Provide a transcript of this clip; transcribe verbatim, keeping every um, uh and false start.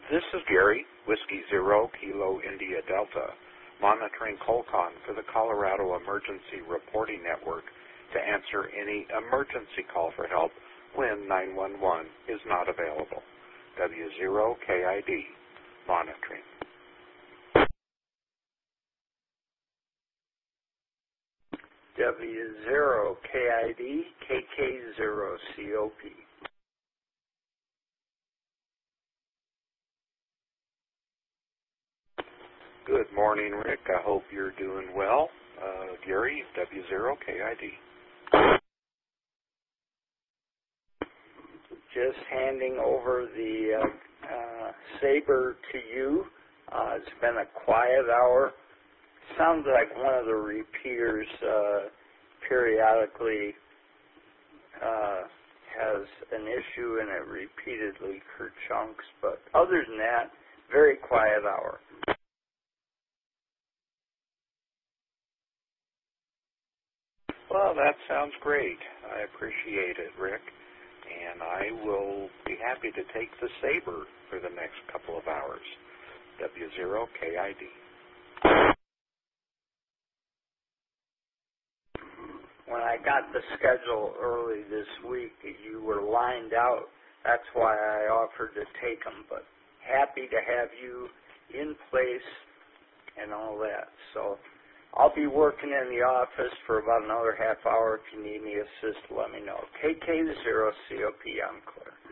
This is Gary, Whiskey Zero, Kilo India Delta, monitoring Colcon for the Colorado Emergency Reporting Network to answer any emergency call for help when nine one one is not available. W zero K I D, monitoring. W zero K I D, K K zero C O P. Good morning, Rick. I hope you're doing well. Uh, Gary, W zero K I D. Just handing over the uh, uh, Sabre to you. Uh, it's been a quiet hour. Sounds like one of the repeaters uh, periodically uh, has an issue and it repeatedly kerchunks, but other than that, very quiet hour. Well, that sounds great. I appreciate it, Rick. And I will be happy to take the Sabre for the next couple of hours. W zero K I D. When I got the schedule early this week, you were lined out. That's why I offered to take them. But happy to have you in place and all that. So I'll be working in the office for about another half hour. If you need me assist, let me know. K K zero C O P, I'm clear.